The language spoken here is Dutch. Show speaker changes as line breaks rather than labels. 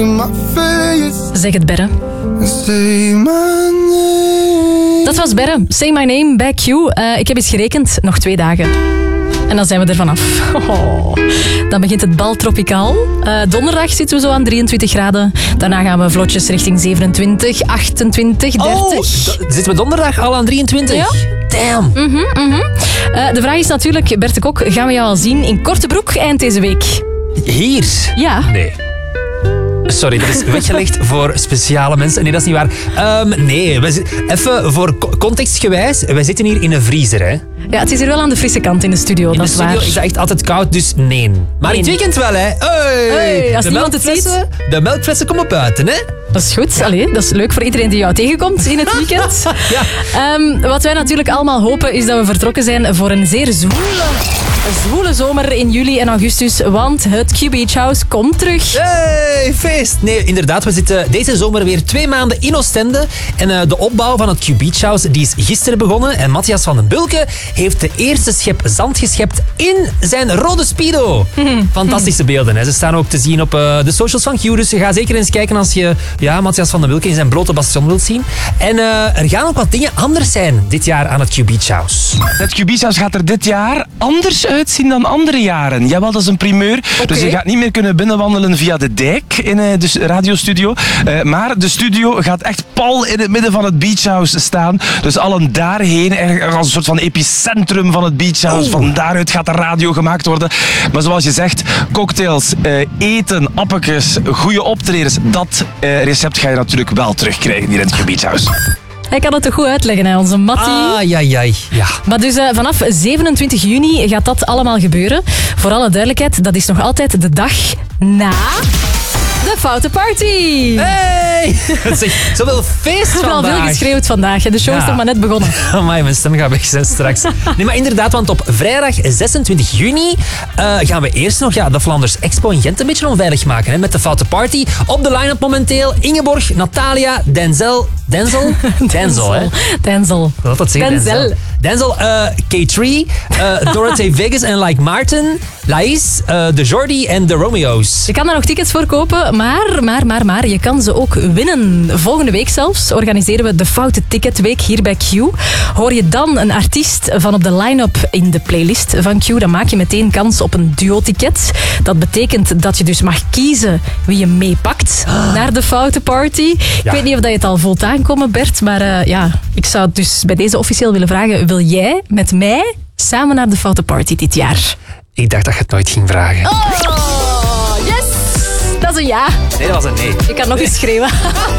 in my face.
Zeg het, Berre.
Say my name.
Dat was Berre. Say my name bij Q. Ik heb eens gerekend. Nog 2 dagen. En dan zijn we er vanaf. Oh. Dan begint het bal tropicaal. Donderdag zitten we zo aan 23 graden. Daarna gaan we vlotjes richting 27, 28, 30.
Oh, zitten we donderdag al aan 23?
Ja.
Damn.
De vraag is natuurlijk, Bert de Kok, gaan we jou al zien in Kortebroek eind deze week?
Hier?
Ja.
Nee. Sorry, dat is weggelegd voor speciale mensen. Nee, dat is niet waar. Nee, even voor contextgewijs. Wij zitten hier in een vriezer, hè.
Ja, het is hier wel aan de frisse kant in de studio,
In
dat
de
is
studio
waar.
is dat echt altijd koud, dus nee. Maar in het weekend wel, hè.
Hey, als niemand het ziet.
De melkflessen komen buiten, hè.
Dat is goed. Allee, dat is leuk voor iedereen die jou tegenkomt in het weekend.
Ja.
Wat wij natuurlijk allemaal hopen is dat we vertrokken zijn voor een zeer zwoele zomer in juli en augustus, want het Q Beach House komt terug.
Hey, feest! Nee, inderdaad, we zitten deze zomer weer 2 maanden in Oostende. En de opbouw van het Q Beach House die is gisteren begonnen. En Matthias van den Bulke heeft de eerste schep zand geschept in zijn rode Speedo. Fantastische beelden, hè. Ze staan ook te zien op de socials van Q. Dus ga zeker eens kijken als je Matthias van den Bulke in zijn blote bastion wilt zien. En er gaan ook wat dingen anders zijn dit jaar aan het Q Beach House.
Het Q Beach House gaat er dit jaar anders uitzien dan andere jaren. Jawel, dat is een primeur.
Okay.
Dus je gaat niet meer kunnen binnenwandelen via de dijk in de radiostudio. Maar de studio gaat echt pal in het midden van het Beach House staan. Dus allen daarheen, eigenlijk als een soort van epicentrum van het Beach House. Van daaruit gaat de radio gemaakt worden. Maar zoals je zegt, cocktails, eten, appetjes, goede optredens. Dat recept ga je natuurlijk wel terugkrijgen hier in het Q Beach House.
Hij kan het toch goed uitleggen, hè, onze Mattie.
Ja.
Maar dus vanaf 27 juni gaat dat allemaal gebeuren. Voor alle duidelijkheid, dat is nog altijd de dag na de Foute Party.
Hey! Zeg, zoveel feest
Ik heb al veel
vandaag.
geschreeuwd vandaag. De show is nog maar net begonnen.
Amai, mijn stem gaat weg zijn straks. Nee, maar inderdaad, want op vrijdag 26 juni gaan we eerst nog de Flanders Expo in Gent een beetje onveilig maken. Hè, met de Foute Party. Op de line-up momenteel Ingeborg, Natalia, Denzel, hè?
Denzel.
Dat zeggen, Denzel, K3, Dorothee Vegas en Like Martin, Laïs, de Jordi en de Romeo's.
Je kan daar nog tickets voor kopen, maar je kan ze ook winnen. Volgende week zelfs organiseren we de Foute Ticketweek hier bij Q. Hoor je dan een artiest van op de line-up in de playlist van Q, dan maak je meteen kans op een duo-ticket. Dat betekent dat je dus mag kiezen wie je meepakt naar de Foute Party. Ik weet niet of dat je het al voelt aankomen, Bert, maar ik zou het dus bij deze officieel willen vragen, wil jij met mij samen naar de Foute Party dit jaar?
Ik dacht dat je het nooit ging vragen.
Oh, yes! Dat is een ja.
Nee, dat was een nee.
Ik kan nog eens schreeuwen.